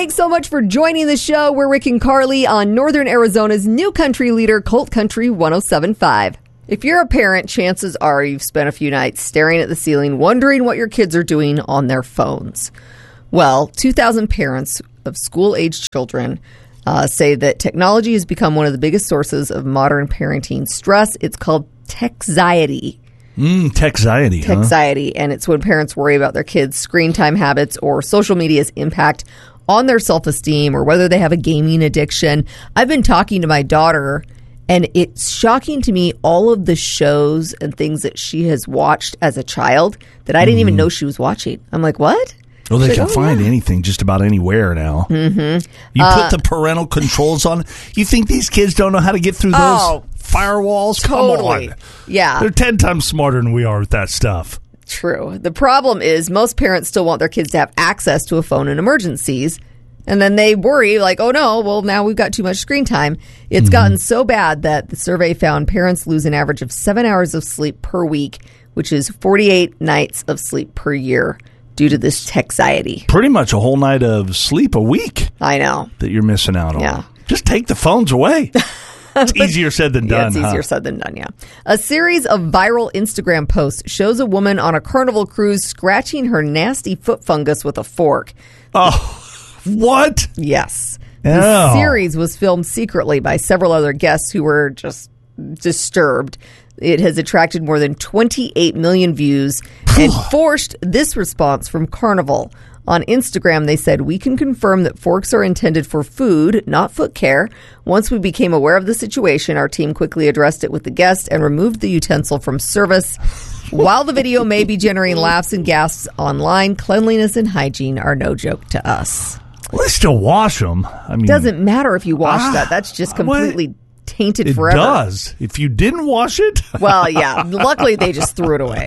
Thanks so much for joining the show. We're Rick and Carly on Northern Arizona's new country leader, Colt Country 107.5. If you're a parent, chances are you've spent a few nights staring at the ceiling, wondering what your kids are doing on their phones. Well, 2,000 parents of school-aged children say that technology has become one of the biggest sources of modern parenting stress. It's called techxiety. Techxiety, huh? Techxiety, and it's when parents worry about their kids' screen time habits or social media's impact on their self-esteem or whether they have a gaming addiction. I've been talking to my daughter, and it's shocking to me all of the shows and things that she has watched as a child that I didn't even know she was watching. I'm like, what? Well, they can find anything just about anywhere now. Mm-hmm. You put the parental controls on. You think these kids don't know how to get through those firewalls? Totally. Come on. Yeah. They're 10 times smarter than we are with that stuff. True. The problem is most parents still want their kids to have access to a phone in emergencies. And then they worry, like, oh, no, well, now we've got too much screen time. It's gotten so bad that the survey found parents lose an average of 7 hours of sleep per week, which is 48 nights of sleep per year due to this techxiety. Pretty much a whole night of sleep a week. I know. That you're missing out on. Yeah. Just take the phones away. It's easier said than done. Yeah, it's easier said than done, yeah. A series of viral Instagram posts shows a woman on a Carnival cruise scratching her nasty foot fungus with a fork. Oh. What? Yes. The series was filmed secretly by several other guests who were just disturbed. It has attracted more than 28 million views and forced this response from Carnival. On Instagram, they said, "We can confirm that forks are intended for food, not foot care. Once we became aware of the situation, our team quickly addressed it with the guest and removed the utensil from service. While the video may be generating laughs and gasps online, cleanliness and hygiene are no joke to us." Well, they still wash them. I mean, doesn't matter if you wash that. That's just completely tainted forever. It does. If you didn't wash it. Well, yeah. Luckily, they just threw it away.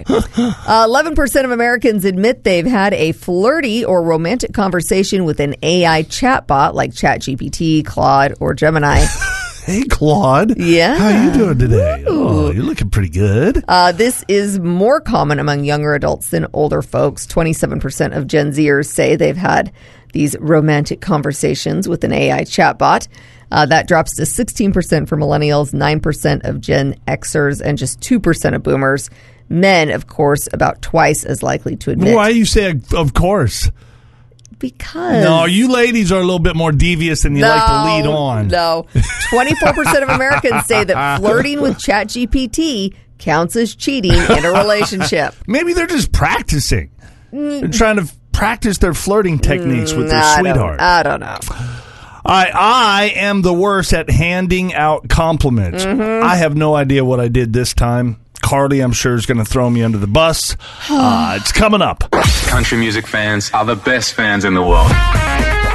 11% of Americans admit they've had a flirty or romantic conversation with an AI chatbot like ChatGPT, Claude, or Gemini. Hey, Claude. Yeah. How you doing today? Oh, you're looking pretty good. This is more common among younger adults than older folks. 27% of Gen Zers say they've had these romantic conversations with an AI chatbot. That drops to 16% for millennials, 9% of Gen Xers, and just 2% of boomers. Men, of course, about twice as likely to admit. Why do you say, of course? Because... No, you ladies are a little bit more devious than you like to lead on. No. 24% of Americans say that flirting with ChatGPT counts as cheating in a relationship. Maybe they're just practicing. They're trying to practice their flirting techniques with their sweetheart. I don't know. I am the worst at handing out compliments. I have no idea what I did this time. Carly, I'm sure, is going to throw me under the bus. It's coming up. Country music fans are the best fans in the world.